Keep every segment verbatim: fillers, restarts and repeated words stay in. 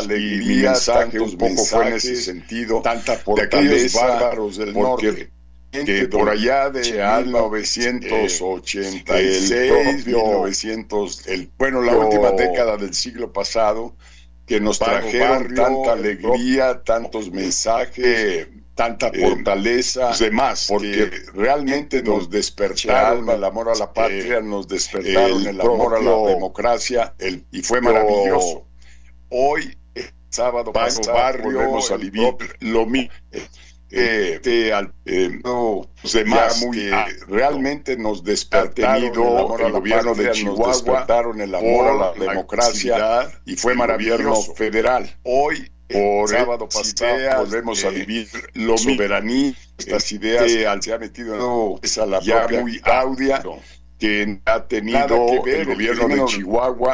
alegría, mi mensaje un poco fue en ese sentido, tanta fortaleza, de bárbaros del norte, que por allá de mil novecientos ochenta y seis, mil novecientos, el, bueno, la última década del siglo pasado, que nos trajeron tanta alegría, tantos mensajes, tanta fortaleza, los demás, porque realmente nos despertaron el amor a la patria, eh, nos despertaron el, el amor a la democracia, el, y fue maravilloso. Hoy, sábado pasado, barrio, volvemos a vivir lo mismo. Eh, eh, al, eh, no, los demás muy, que ah, realmente nos despertaron el amor al gobierno de Chihuahua, nos despertaron el amor a la democracia y fue maravilloso federal. Hoy, por sábado pasado, volvemos eh, a vivir lo soberanía, estas ideas que al se ha metido no, es a la ya muy audia. No. Que ha tenido que ver el gobierno de Chihuahua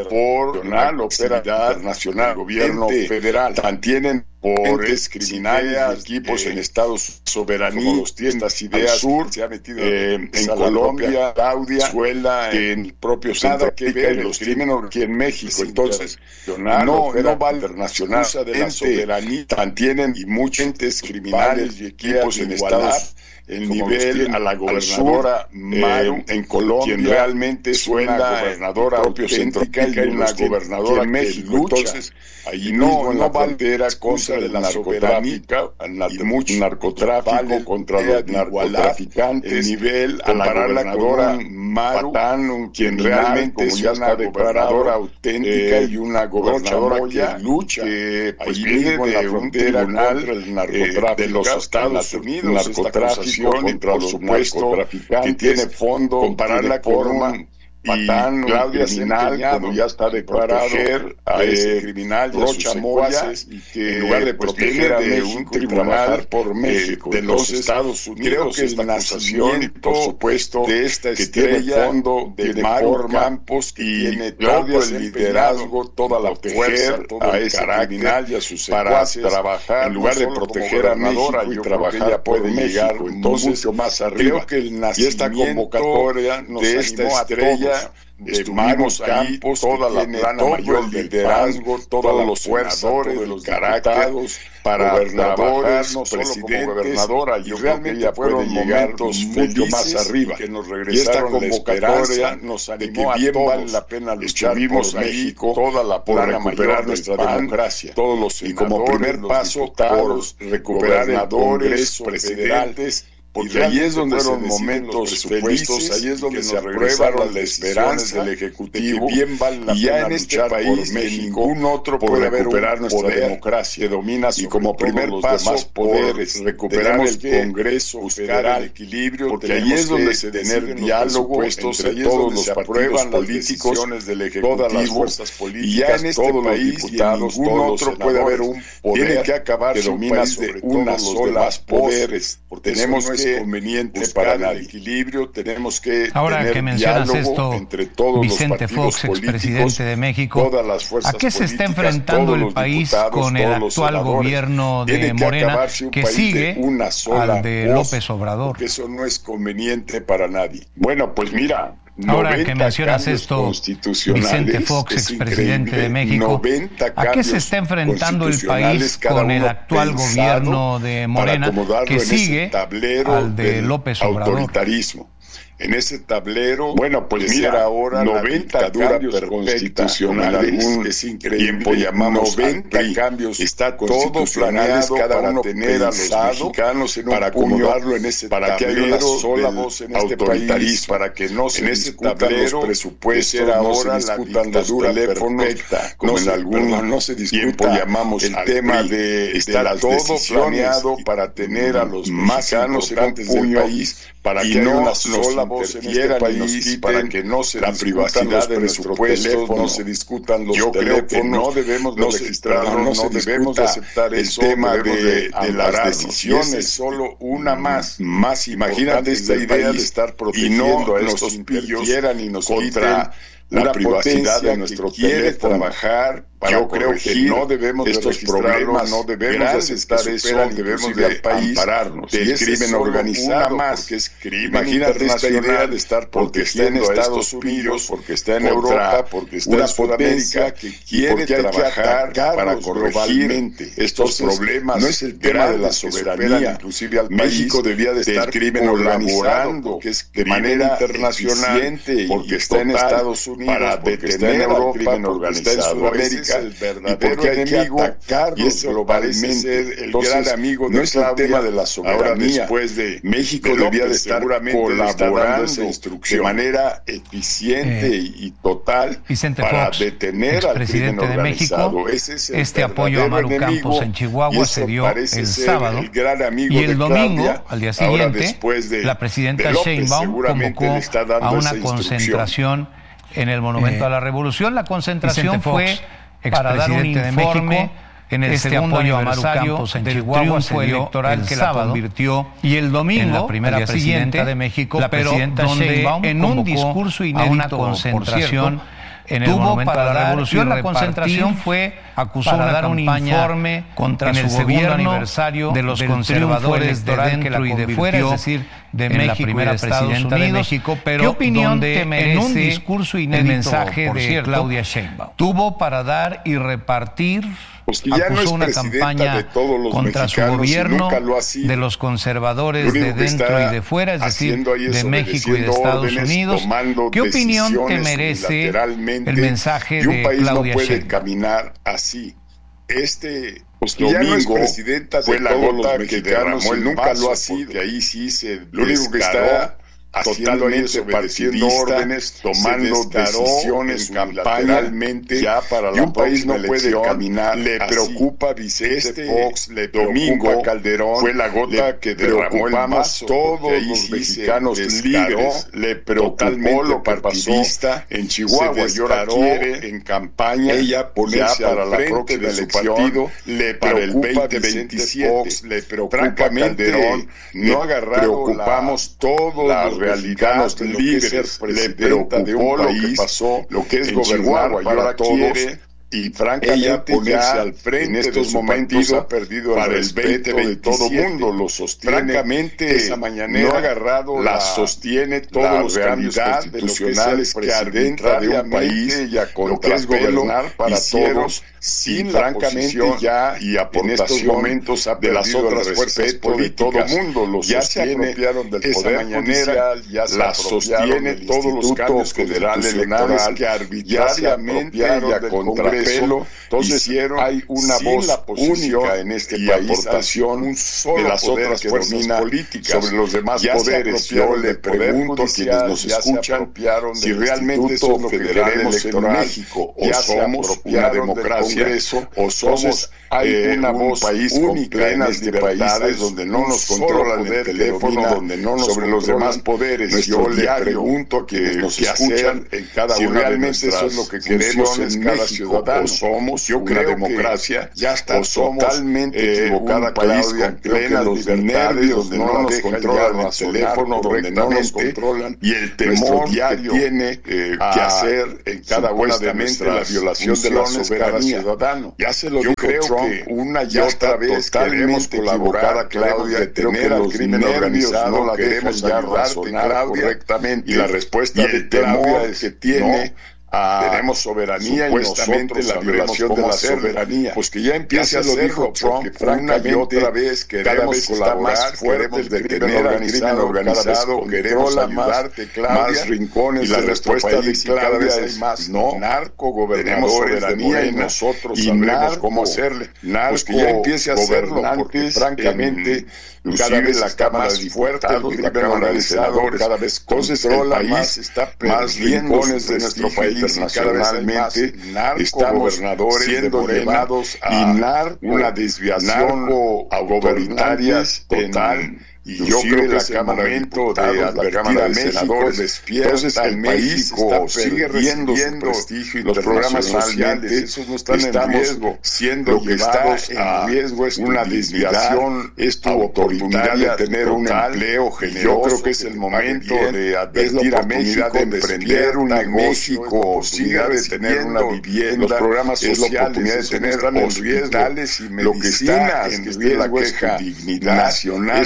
por la operadad nacional, el gobierno federal, mantienen por criminales equipos eh, en Estados soberanía, los tienen las ideas al sur, se ha metido eh, en Colombia, Claudia, Venezuela, que en el propio centro que ver los crímenes aquí en México, entonces no, no va internacional de la soberanía, mantienen y muchos criminales y equipos en Estados el nivel a la gobernadora Maru eh, en Colombia, quien realmente es una gobernadora auténtica y una gobernadora en México. Entonces, ahí no, no va a haber cosa de la narcotráfico y mucho narcotráfico contra los narcotraficantes. El nivel a la gobernadora Maru, Patán, quien realmente es una gobernadora auténtica eh, y una gobernadora que lucha, que pues viene de un tribunal contra el narcotráfico eh, de los Estados Unidos, narcotráfico contra por los supuesto que tiene fondo, compararla con un Patán, Claudia criminal, como ya está declarado a ese criminal y a sus secuaces, y que en lugar de pues, proteger a de un tribunal por México, de los Estados Unidos, creo que esta acusación, por supuesto, de esta que tiene fondo de Maru Campos, que y tiene todo el liderazgo, toda la fuerza a ese criminal y a sus secuaces, para trabajar, en lugar de proteger a México y trabajar puede llegar entonces mucho más arriba. Creo que el nacimiento y esta convocatoria de esta estrella estuvimos ahí, toda la plana mayor del liderazgo, todos los senadores, de los caracteres, para gobernadores, presidentes, gobernadora, y realmente fueron momentos mucho más arriba, que nos regresaron la esperanza, nos animó a todos, vale la pena luchar por México, toda la plana mayor nuestra democracia, todos los senadores, y como primer paso por recuperar el Congreso, presidentes. Porque ahí es donde fueron momentos felices, ahí es donde se aprueban las esperanzas del Ejecutivo, bien vale la y ya en este país en ningún otro puede recuperar nuestra democracia, que domina y como primer paso poderes, recuperar el Congreso, buscar el equilibrio, porque ahí es donde se tener diálogo entre todos los partidos políticos, del Ejecutivo, todas las fuerzas políticas, y ya en este país y en ningún otro puede haber un poder que acabar que domina sobre una sola poderes, porque tenemos que conveniente para el equilibrio, tenemos que ahora tener que mencionas esto, entre todos Vicente los Fox, expresidente de México, ¿a qué se está enfrentando el país con el actual gobierno de Morena que, que sigue una sola al de López Obrador? Porque eso no es conveniente para nadie. Bueno, pues mira, ahora que mencionas esto, Vicente Fox, expresidente de México, ¿a qué se está enfrentando el país con el actual gobierno de Morena que sigue al de López Obrador? Autoritarismo. En ese tablero, bueno, pues mira, ahora noventa cambios constitucionales, es increíble, tiempo llamamos noventa cambios, está todo planeado cada uno tener a los mexicanos en un para acomodarlo en ese para que haya una sola voz en este país, para que no se en ese tablero los presupuestos, no se discutan la dura perfecta, como en algunos no se discuta, llamamos el tema de estar todo planeado para tener a los mexicanos en un país, para que haya una sola voz en este país, para que no se la privacidad de nuestros presupuestos, no se discutan los Yo teléfonos, creo que no debemos no registrar, no, no se debemos aceptar el eso, tema de, de las decisiones, solo una más, más imagínate esta idea de estar protegiendo a estos pillos y nos contra la privacidad de nuestro quiere trabajar para Yo creo que no debemos estos de problemas, no debemos aceptar eso, debemos de país ampararnos. Del crimen organizado, más, porque es crimen Imagínate esta idea de estar protegiendo a Estados Unidos, porque está en Europa, porque está en Sudamérica, que quiere trabajar para corregir estos problemas. No es el tema de la soberanía, inclusive al México debía de estar crimen organizado, que es de manera internacional, porque está en Estados Unidos. Unidos para detener al crimen organizado, América, y porque hay que atacarlo, y eso parece ser el gran amigo de no es el tema de la soberanía. Ahora, después de México de debía de estar colaborando esa instrucción de manera eficiente eh, y total Vicente para Fox, detener al crimen de organizado. México, Ese es el este apoyo a Maru Campos en Chihuahua se dio el sábado el gran amigo y el de domingo, Claudia, al día siguiente, de, la presidenta de López, Sheinbaum convocó a una concentración en el Monumento eh, a la Revolución. La concentración fue para dar un informe en el este segundo apoyo aniversario a del triunfo electoral que la convirtió y el domingo en la primera presidenta de México, la presidenta Sheinbaum en un discurso inédito, a una concentración en el Monumento a la Revolución. La concentración fue acusó para dar un informe contra en el su segundo aniversario de los conservadores de dentro y de fuera, es decir, de México, la primera y de presidenta Unidos, de México, pero ¿qué opinión te merece en un discurso inédito, el mensaje de cierto, Claudia Sheinbaum tuvo para dar y repartir? Pues que ya acusó no es una campaña de todos los contra su gobierno, de los conservadores de dentro y de fuera, es decir, de México y de Estados órdenes, Unidos. ¿Qué opinión te merece el mensaje y un de país Claudia no puede Sheinbaum? Caminar así. Este pues que domingo ya no es presidenta fue de la todos gota los que derramó el nunca lo ha sido. Que ahí sí se lo único que está totalmente partiendo órdenes, tomando decisiones campañalmente, ya para la y un país no puede caminar. Le así. Preocupa Vicente este Fox, le domingo a Calderón, fue la gota que derramó el vaso. Todos los mexicanos líderes le preocupó lo partidista en Chihuahua y ahora quiere en campaña ella ponerse para la frente de su partido, le para el veinte veintisiete, le preocupa Calderón, no preocupamos todos los realidades líderes, le preocupó lo que pasó, lo que es gobernar para todos, y francamente ponerse al frente en estos momentos ha perdido el respeto de todo mundo, lo sostiene, francamente esa mañanera no ha agarrado la sostiene todos los cambios constitucionales que arbitrariamente de un país y a contrapelo para todos, sin francamente ya y en estos momentos de las otras fuerzas políticas, todo mundo lo ya se apropiaron del poder mañanera, ya la sostiene todos los cambios federales electorales que arbitrariamente y a contrapelo Pelo, entonces hicieron hay una voz la única en este y país aportación un solo de las otras fuerzas políticas sobre los demás ya poderes. Yo le pregunto a quienes nos escuchan si realmente eso es lo que queremos en México, o somos una democracia o somos hay eh, una un voz país única en este país donde no nos controlan el teléfono, donde no nos sobre los demás poderes. Yo le pregunto a quienes nos escuchan en cada si una realmente de eso es lo que queremos en cada ciudadano. O somos yo creo una democracia ya está totalmente eh, equivocada, Claudia, con plenas libertades donde no nos controlan el teléfono, donde no nos controlan y el temor diario que tiene eh, que hacer en cada una de nuestras la violación de la soberanía ciudadano. Ya se lo dijo Trump una y otra vez queremos colaborar, Claudia, de tener al crimen organizado, la queremos ya razonar correctamente y la respuesta de Claudia es que tiene Ah, tenemos soberanía y nosotros la violación de la soberanía. Pues que ya empiece a hacerlo, Trump, francamente, una y otra vez queremos colaborar, queremos detener al crimen organizado, queremos ayudarte, Claudia, más rincones y la respuesta de cada vez hay más. No, narco, gobernadores de Morena, y nosotros sabemos cómo hacerle. Narco, pues que ya empiece a hacerlo, porque francamente cada vez la Cámara de Diputados, la Cámara de Senadores, cada vez controla más, está más rincones de nuestro país. Internacionalmente estamos gobernadores siendo llevados a una desviación autoritaria total. Y yo creo que es el momento de advertir a México despierta. Entonces el país sigue recibiendo prestigio y los programas sociales esos no están en riesgo, siendo lo que está en riesgo es una desviación, es tu oportunidad de tener un empleo generoso. Yo creo que es el momento de advertir a México de emprender un negocio, siga de tener una vivienda, los programas sociales de tener hospitales y medicinas, lo que está en riesgo es tu dignidad nacional, es tu oportunidad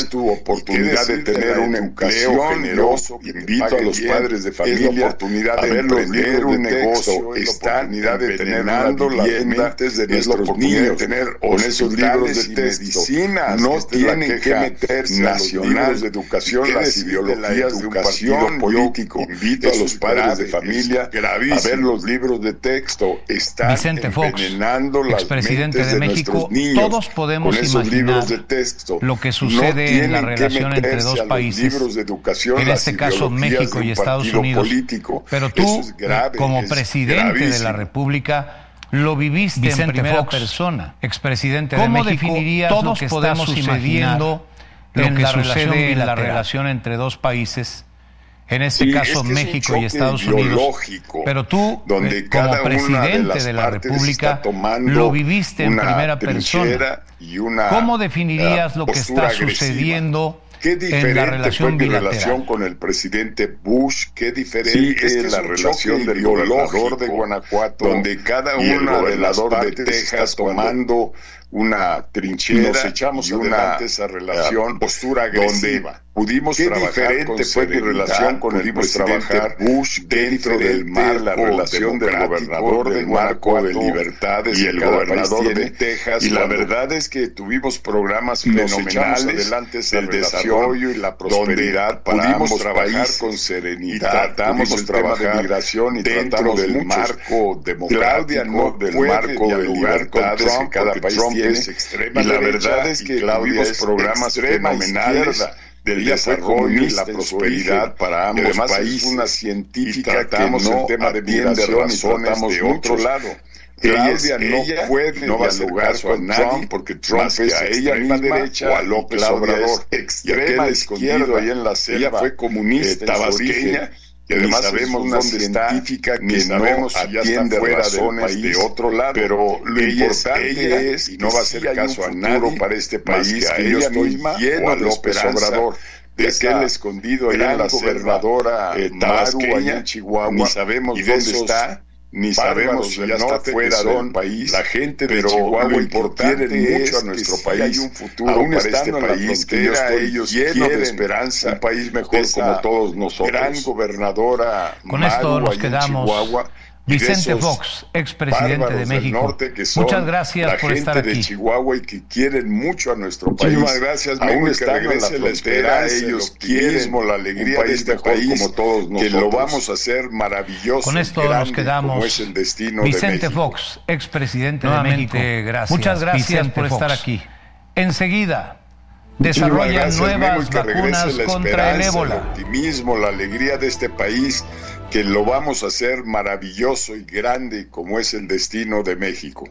oportunidad de tener un empleo generoso. Invito a los padres de familia a ver los libros un negocio, esta oportunidad de tener las mentes de nuestros niños, tener con esos libros de medicina, no tienen que meterse nacionales de educación, las ideologías de educación político. Invito a los padres de familia a ver los libros de texto. Están Vicente Fox, envenenando las mentes de, de México, niños. Todos podemos con esos libros de texto. Lo que sucede no en la relación entre dos países, en este caso México y Estados Unidos. Político. Pero tú, grave, como presidente gravísimo. de la República, lo viviste Vicente en primera Fox, persona, expresidente de México. Definirías todos lo que podemos está sucediendo, lo que sucede en la relación entre dos países, en este sí, caso este México y Estados Unidos, pero tú, donde eh, como presidente de, de la República, lo viviste en primera persona. Y una, ¿Cómo definirías uh, lo que está agresiva. sucediendo Qué diferente en la relación fue mi bilateral. relación con el presidente Bush, qué diferente sí, es, es la relación del gobernador de Guanajuato, donde cada una de las partes de Texas tomando una trinchera, nos echamos y una esa relación, postura agresiva. Pudimos Qué trabajar diferente fue mi relación con el presidente Bush dentro del marco la relación del gobernador del marco de libertades y el gobernador de Texas. Y la verdad es que tuvimos programas fenomenales adelante del desarrollo y la prosperidad para ambos trabajar con serenidad. Tratamos el trabajar de migración y dentro del marco democrático, del marco de libertades que cada país tiene. Y la verdad es que tuvimos programas fenomenales del desarrollo y la prosperidad para ambos además países. Es una científica que no el tema de migración y tratamos de otro lado. Claudia no ella puede no va a dialogar con nadie porque Trump es a ella misma derecha o a López Obrador extrema izquierda ahí en la selva. Ella fue comunista, tabasqueña. Que además sabemos una dónde científica que ni sabemos si ya está fuera del país de otro lado, pero lo importante es, y no va a hacer caso a nadie para este país, que a ella misma o a López Obrador, de aquel escondido allá en la gobernadora tabasqueña en Chihuahua, ni sabemos dónde está, ni sabemos si ya está fuera del país. La gente de Chihuahua lo importante mucho a nuestro país, hay un futuro aún para este país que yo estoy ellos lleno de esperanza, un país mejor como todos nosotros. Gran gobernadora con esto nos quedamos. Vicente Fox, expresidente de México. Muchas gracias por estar aquí. La gente de Chihuahua y que quieren mucho a nuestro país. Muchas gracias. Aún están en la frontera, ellos quieren la alegría de este país como todos nosotros. Que lo vamos a hacer maravilloso. Con esto nos quedamos. Como es el destino Vicente de México. Fox, expresidente de México. Gracias. Muchas gracias Vicente por Fox. estar aquí. Enseguida desarrollan nuevas vacunas contra el ébola. El optimismo, la alegría de este país, que lo vamos a hacer maravilloso y grande como es el destino de México.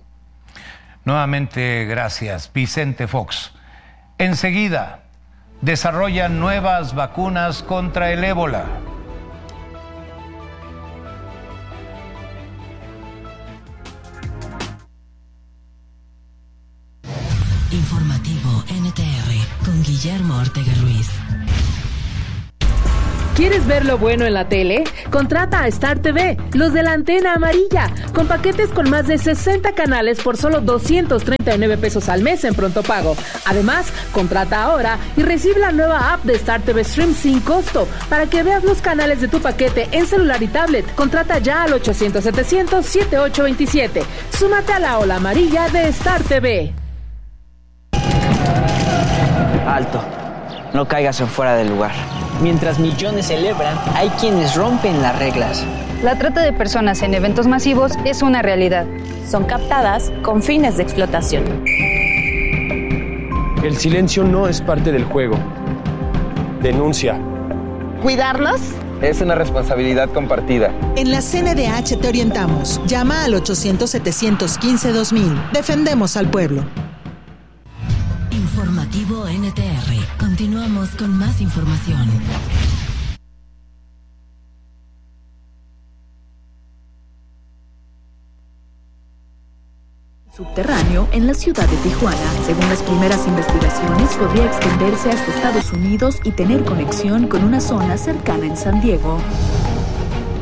Nuevamente, gracias, Vicente Fox. Enseguida, desarrollan nuevas vacunas contra el ébola. Informativo N T R con Guillermo Ortega Ruiz. ¿Quieres ver lo bueno en la tele? Contrata a Star T V, los de la antena amarilla, con paquetes con más de sesenta canales por solo doscientos treinta y nueve pesos al mes en pronto pago. Además, contrata ahora y recibe la nueva app de Star T V Stream sin costo para que veas los canales de tu paquete en celular y tablet. Contrata ya al ochocientos setecientos setenta y ocho veintisiete. Súmate a la ola amarilla de Star T V. Alto, no caigas en fuera del lugar. Mientras millones celebran, hay quienes rompen las reglas. La trata de personas en eventos masivos es una realidad. Son captadas con fines de explotación. El silencio no es parte del juego. Denuncia. ¿Cuidarlos? Es una responsabilidad compartida. En la C N D H te orientamos. Llama al ochocientos setecientos quince dos mil. Defendemos al pueblo. Informativo N T R. Continuamos con más información. Subterráneo en la ciudad de Tijuana. Según las primeras investigaciones, podría extenderse hasta Estados Unidos y tener conexión con una zona cercana en San Diego.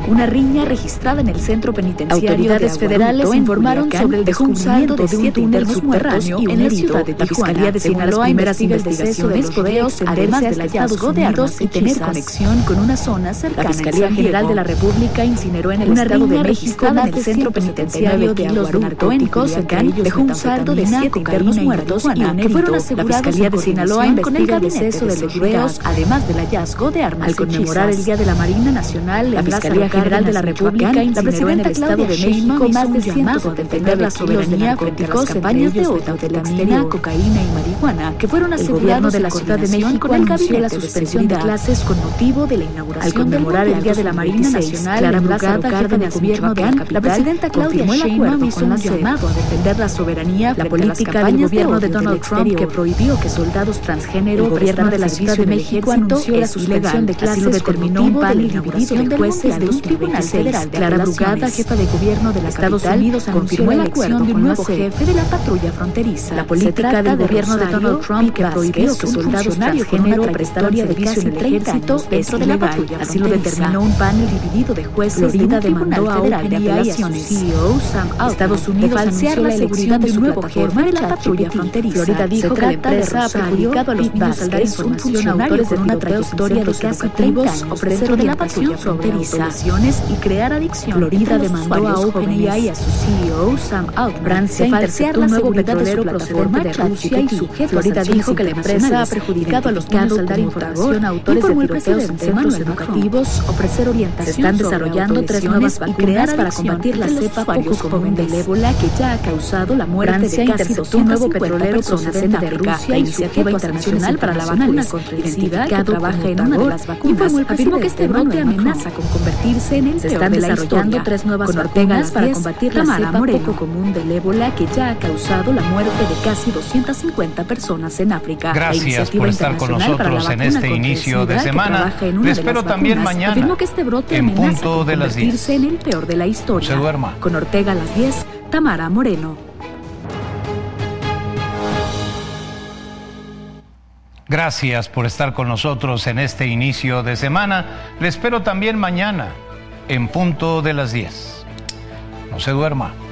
Una riña registrada en el centro penitenciario. Autoridades de federales informaron Culiacán, sobre el descubrimiento de un túnel subterráneo en la ciudad de Tijuana. La Fiscalía de Sinaloa investiga el deceso de los rodeos, además del hallazgo de armas y tener conexión con una zona cercana. La Fiscalía General de la República incineró en el Una Estado de riña México registrada en el centro penitenciario de Aguaruco, Culiacán, dejó un saldo de siete internos muertos y un herido. La Fiscalía de Sinaloa investiga el deceso de los reos, además del hallazgo de armas. Al conmemorar el Día de la Marina Nacional, la Fiscalía General de la República incineró en el Estado de México más de ciento setenta la soberanía frente a las campañas de odio de metanfetamina, cocaína y marihuana que fueron asegurados de la Ciudad de México con el gabinete la suspensión de clases con motivo de la inauguración. Al conmemorar el Día de la Marina Nacional, Clara Brugada, jefa de gobierno de la capital, la presidenta Claudia Sheinbaum hizo un llamado a defender la soberanía. La política del gobierno de Donald Trump que prohibió que soldados transgénero, el gobierno de la Ciudad de México anunció la suspensión de clases. Así lo determinó un panel dividido de jueces de un tribunal federal. Clara Brugada, jefa de gobierno de la Estados Unidos, confirmó la elección de un nuevo jefe de la patrulla fronteriza. La política del gobierno de Donald Trump que prohibió que soldados transgénero prestaran servicio en el ejército dentro de la patrulla. Así lo determinó un panel dividido de jueces. Florida demandó a OpenAI y a su C E O Sam Altman Estados Unidos falsear la seguridad de su nuevo jefe de la patrulla fronteriza. Florida dijo que la empresa ha perjudicado a los niños al dar información a autores de una trayectoria de casi treinta años ofrecer orientación fronteriza y crear adicción. Florida demandó a OpenAI y a su C E O Sam Altman. Francia interceptó un nuevo petrolero procedente de Rusia y su jefe Florida dijo que la empresa ha perjudicado a los niños al dar información a autores de tiroteos en centros educativos, ofrecer orientación. Se están desarrollando tres nuevas vacunas para combatir la cepa poco común del ébola que ya ha causado la muerte de casi un nuevo petrolero procedente de Rusia. La Iniciativa Internacional para la Vacuna contra el SIDA, que trabaja en una de las vacunas, afirmó que este brote amenaza con convertirse en el peor de la historia. Se están desarrollando tres nuevas vacunas para combatir la cepa poco común del ébola que ya ha causado la muerte de casi doscientas cincuenta personas en África. Gracias por estar con nosotros en este inicio de semana. Le espero también mañana afirmó que este brote en amenaza punto con de las convertirse diez. en el peor de la historia. Se duerma. Con Ortega a las diez, Tamara Moreno. Gracias por estar con nosotros en este inicio de semana. Le espero también mañana en punto de las diez. No se duerma.